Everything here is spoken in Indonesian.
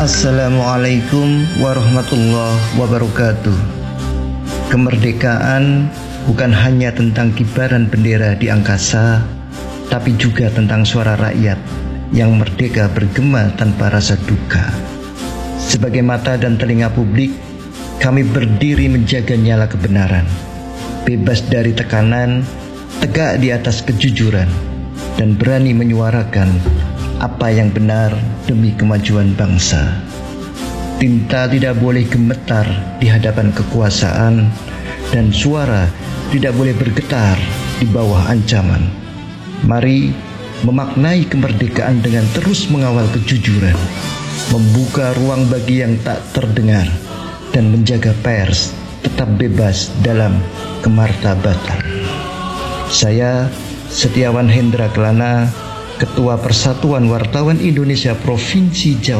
Assalamualaikum warahmatullahi wabarakatuh. Kemerdekaan bukan hanya tentang kibaran bendera di angkasa, tapi juga tentang suara rakyat yang merdeka bergema tanpa rasa duka. Sebagai mata dan telinga publik, kami berdiri menjaga nyala kebenaran, bebas dari tekanan, tegak di atas kejujuran, dan berani menyuarakan apa yang benar demi kemajuan bangsa. Tinta tidak boleh gemetar di hadapan kekuasaan, dan suara tidak boleh bergetar di bawah ancaman. Mari memaknai kemerdekaan dengan terus mengawal kejujuran, membuka ruang bagi yang tak terdengar, dan menjaga pers tetap bebas dalam kemartabatan. Saya Setiawan Hendra Kelana, Ketua Persatuan Wartawan Indonesia Provinsi Jawa